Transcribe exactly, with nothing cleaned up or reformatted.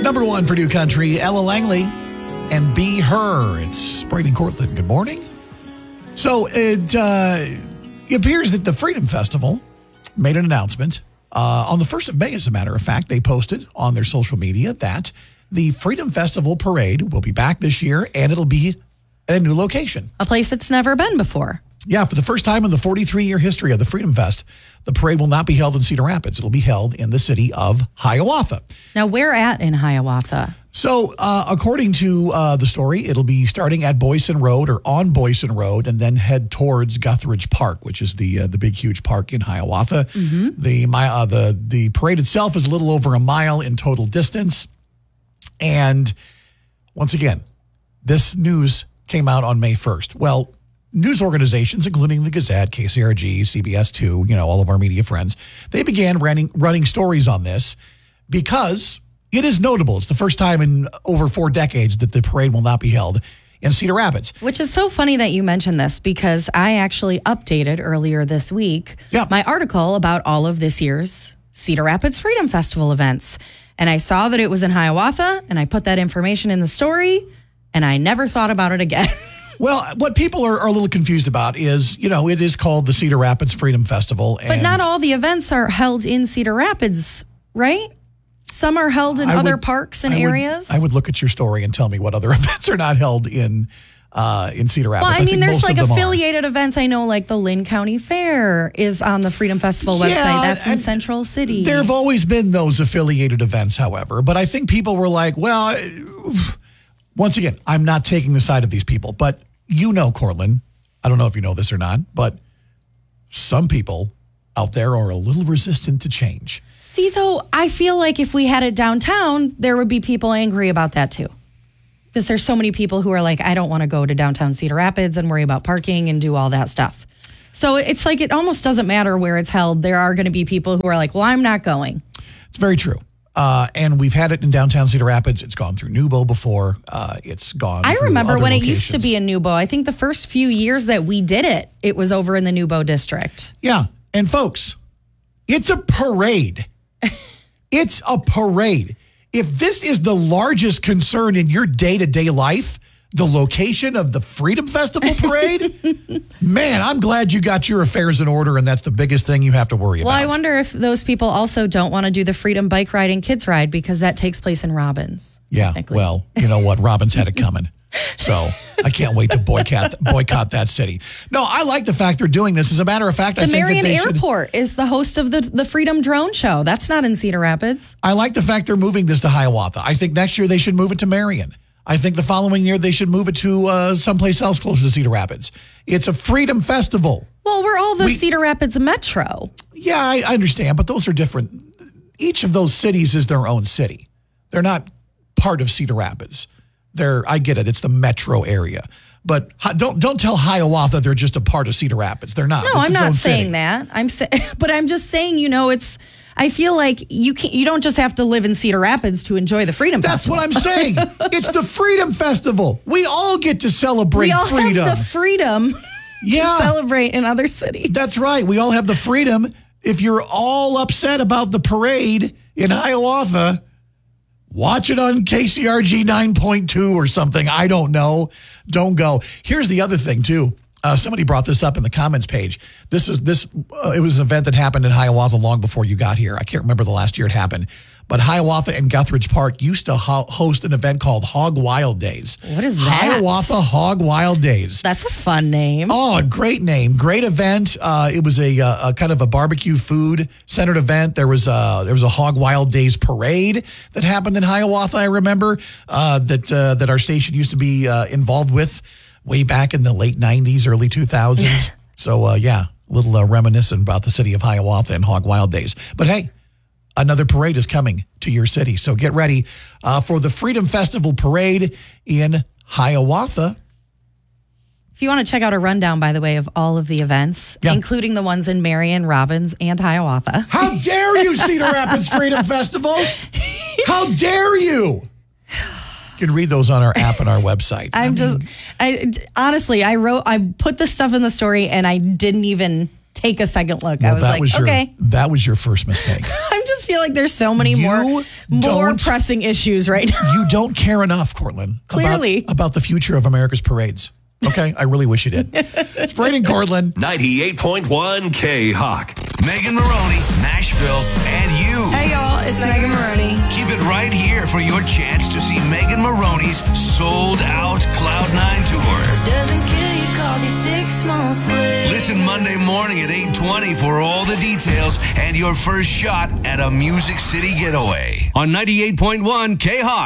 Number one for New Country, Ella Langley and Be Her. It's Brady and Cortland. Good morning. So it, uh, it appears that the Freedom Festival made an announcement uh, on the first of May, as a matter of fact. They posted on their social media that the Freedom Festival Parade will be back this year, and it'll be at a new location. A place it's never been before. Yeah, for the first time in the forty-three-year history of the Freedom Fest, the parade will not be held in Cedar Rapids. It'll be held in the city of Hiawatha. Now, where at in Hiawatha? So, uh, according to uh, the story, it'll be starting at Boyson Road or on Boyson Road and then head towards Guthridge Park, which is the uh, the big, huge park in Hiawatha. Mm-hmm. The, my, uh, the, the parade itself is a little over a mile in total distance. And once again, this news came out on May first. Well, news organizations, including the Gazette, K C R G, C B S two, you know, all of our media friends, they began running, running stories on this because it is notable. It's the first time in over four decades that the parade will not be held in Cedar Rapids. Which is so funny that you mentioned this because I actually updated earlier this week yeah. my article about all of this year's Cedar Rapids Freedom Festival events. And I saw that it was in Hiawatha, and I put that information in the story, and I never thought about it again. Well, what people are, are a little confused about is, you know, it is called the Cedar Rapids Freedom Festival. And but not all the events are held in Cedar Rapids, right? Some are held in I other would, parks and I areas. Would, I would look at your story and tell me what other events are not held in uh, in Cedar Rapids. Well, I, I mean, there's like affiliated are. events. I know like the Lynn County Fair is on the Freedom Festival yeah, website. That's in Central City. There have always been those affiliated events, however. But I think people were like, well, once again, I'm not taking the side of these people. But you know, Cortland, I don't know if you know this or not, but some people out there are a little resistant to change. See, though, I feel like if we had it downtown, there would be people angry about that, too. Because there's so many people who are like, I don't want to go to downtown Cedar Rapids and worry about parking and do all that stuff. So it's like it almost doesn't matter where it's held. There are going to be people who are like, well, I'm not going. It's very true. Uh, and we've had it in downtown Cedar Rapids. It's gone through Nubo before. Uh, it's gone I remember when locations. It used to be in Nubo. I think the first few years that we did it, it was over in the Nubo district. Yeah. And folks, it's a parade. It's a parade. If this is the largest concern in your day-to-day life, the location of the Freedom Festival parade, man, I'm glad you got your affairs in order, and that's the biggest thing you have to worry well, about. Well, I wonder if those people also don't want to do the Freedom Bike Ride and Kids Ride because that takes place in Robbins. Yeah, well, you know what? Robbins had it coming. So I can't wait to boycott boycott that city. No, I like the fact they're doing this. As a matter of fact, the I think Marion that they Airport should, is the host of the, the Freedom Drone Show. That's not in Cedar Rapids. I like the fact they're moving this to Hiawatha. I think next year they should move it to Marion. I think the following year they should move it to uh, someplace else closer to Cedar Rapids. It's a Freedom Festival. Well, we're all the we, Cedar Rapids Metro. Yeah, I, I understand, but those are different. Each of those cities is their own city. They're not part of Cedar Rapids. They're, I get it. It's the metro area. But don't don't tell Hiawatha they're just a part of Cedar Rapids. They're not. No, it's I'm its not own saying city. that. I'm sa- but I'm just saying, you know, it's I feel like you can you don't just have to live in Cedar Rapids to enjoy the Freedom That's Festival. That's what I'm saying. It's the Freedom Festival. We all get to celebrate we all freedom. have the freedom yeah. to celebrate in other cities. That's right. We all have the freedom. If you're all upset about the parade in Hiawatha, watch it on K C R G nine point two or something. I don't know. Don't go. Here's the other thing, too. Uh, somebody brought this up in the comments page. This is this. Uh, it was an event that happened in Hiawatha long before you got here. I can't remember the last year it happened. But Hiawatha and Guthridge Park used to ho- host an event called Hog Wild Days. What is that? Hiawatha Hog Wild Days. That's a fun name. Oh, a great name. Great event. Uh, it was a, a, a kind of a barbecue food centered event. There was a, there was a Hog Wild Days parade that happened in Hiawatha, I remember, uh, that uh, that our station used to be uh, involved with way back in the late nineties, early two thousands. So, uh, yeah, a little uh, reminiscent about the city of Hiawatha and Hog Wild Days. But hey, another parade is coming to your city. So get ready uh, for the Freedom Festival Parade in Hiawatha. If you want to check out a rundown, by the way, of all of the events, yeah. including the ones in Marion, Robbins, and Hiawatha. How dare you, Cedar Rapids Freedom Festival? How dare you? You can read those on our app and our website. I'm I mean, just, I honestly, I wrote, I put this stuff in the story and I didn't even take a second look. Well, I was that like, was your, okay. That was your first mistake. I just feel like there's so many You more more don't- pressing issues right now. You don't care enough, Cortland. Clearly. About, about the future of America's parades. Okay? I really wish you did. It's Brady and Cortland. ninety-eight point one K-Hawk. Megan Maroney, Nashville, and you. Hey y'all, it's Megan Maroney. Keep it right here for your chance to see Megan Maroney's sold-out Cloud nine tour. Doesn't kill you cause you're six months late. Listen Monday morning at eight twenty for all the details and your first shot at a Music City getaway on ninety-eight point one K-Hawk.